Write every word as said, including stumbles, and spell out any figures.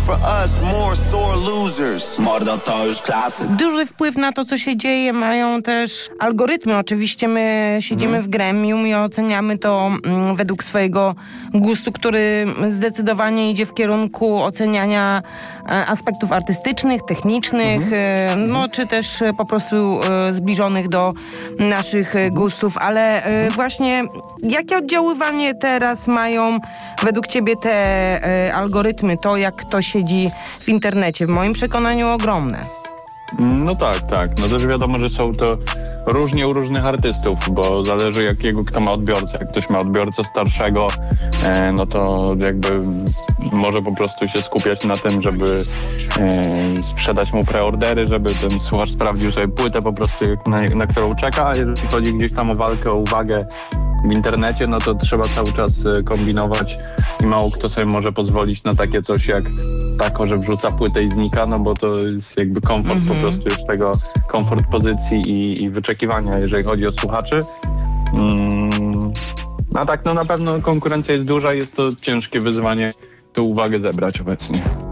for us, more sore losers. Mordo to już klasyk. Duży wpływ na to, co się dzieje, mają też algorytmy. Oczywiście my siedzimy hmm. w gremium i oceniamy to mm, według swojego gustu, który zdecydowanie idzie w kierunku oceniania e, aspektów artystycznych, technicznych, hmm. e, no czy też e, po prostu e, zbliżonych do naszych e, gustów. Ale e, właśnie jakie oddziaływanie teraz mają według ciebie te e, algorytmy, to jak to siedzi w internecie? W moim przekonaniu ogromne. No tak, tak. No też wiadomo, że są to różnie u różnych artystów, bo zależy jakiego kto ma odbiorcę. Jak ktoś ma odbiorcę starszego, e, no to jakby może po prostu się skupiać na tym, żeby e, sprzedać mu preordery, żeby ten słuchacz sprawdził sobie płytę po prostu, na, na którą czeka, a jeżeli chodzi gdzieś tam o walkę, o uwagę w internecie, no to trzeba cały czas kombinować i mało kto sobie może pozwolić na takie coś jak tako, że wrzuca płytę i znika, no bo to jest jakby komfort mm-hmm. po prostu już tego, komfort pozycji i, i wyczekiwania, jeżeli chodzi o słuchaczy. Mm, no tak, no na pewno konkurencja jest duża, jest to ciężkie wyzwanie, tę uwagę zebrać obecnie.